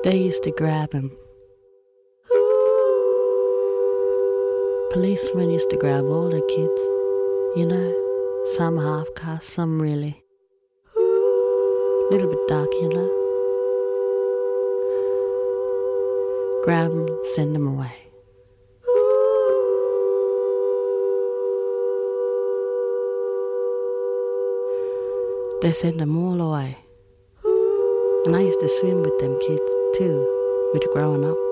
They used to grab him. Policemen used to grab all the kids, you know, some half-caste, some really. Little bit dark, you know. Grab them, send them away. They sent them all away. And I used to swim with them kids too, with growing up.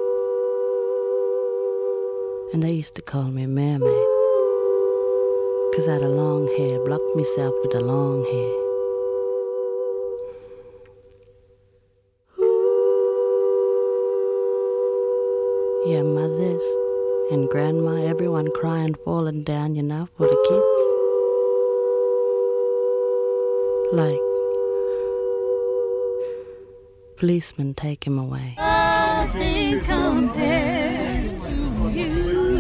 And they used to call me mermaid, 'cause I had a long hair, blocked myself with a long hair. Yeah, mothers and grandma, everyone crying, falling down, you know, for the kids. Like, policemen take him away. Nothing compares to you.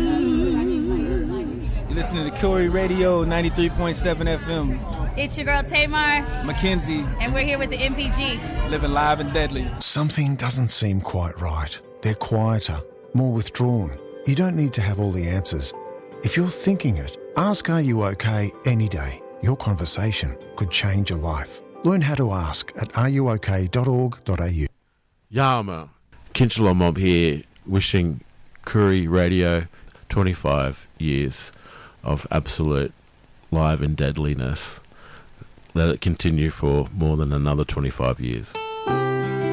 You're listening to Corey Radio, 93.7 FM. It's your girl Tamar. Mackenzie. And we're here with the MPG. Living live and deadly. Something doesn't seem quite right. They're quieter, more withdrawn. You don't need to have all the answers. If you're thinking it, ask Are You OK any day. Your conversation could change your life. Learn how to ask at ruok.org.au. Yama. Kinchela Mob here, wishing Koori Radio 25 years of absolute live and deadliness. Let it continue for more than another 25 years.